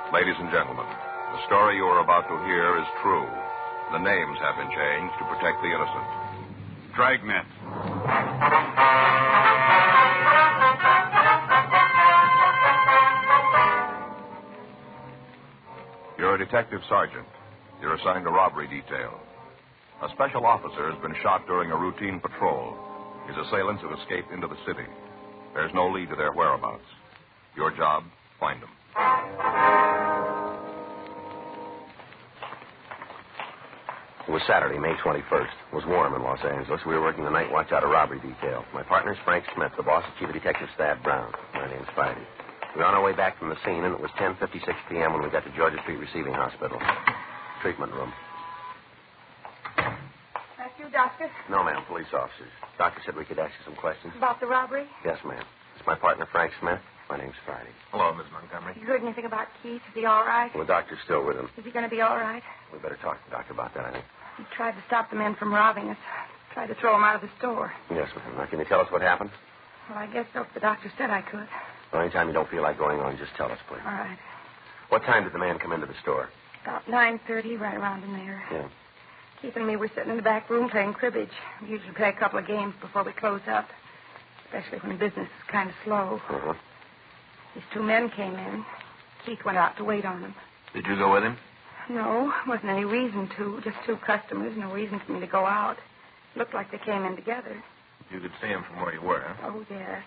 Ladies and gentlemen, the story you are about to hear is true. The names have been changed to protect the innocent. Dragnet. You're a detective sergeant. You're assigned a robbery detail. A special officer has been shot during a routine patrol. His assailants have escaped into the city. There's no lead to their whereabouts. Your job, find them. It was Saturday, May 21st. It was warm in Los Angeles. We were working the night watch out of robbery detail. My partner's Frank Smith. The boss is Chief of Detective Stab Brown. My name's Friday. We were on our way back from the scene, and it was 10:56 p.m. when we got to Georgia Street Receiving Hospital. Treatment room. That's you, Doctor? No, ma'am. Police officers. Doctor said we could ask you some questions. About the robbery? Yes, ma'am. It's my partner, Frank Smith. My name's Friday. Hello, Miss Montgomery. You heard anything about Keith? Is he all right? Well, the doctor's still with him. Is he going to be all right? We better talk to the doctor about that, I think. He tried to stop the men from robbing us. Tried to throw them out of the store. Yes, ma'am. Now, can you tell us what happened? Well, I guess so. The doctor said I could. Well, anytime you don't feel like going on, just tell us, please. All right. What time did the man come into the store? About 9:30, right around in there. Yeah. Keith and me were sitting in the back room playing cribbage. We usually play a couple of games before we close up, especially when business is kind of slow. Uh-huh. These two men came in. Keith went out to wait on them. Did you go with him? No, wasn't any reason to. Just two customers, no reason for me to go out. Looked like they came in together. You could see him from where you were, huh? Oh, yes.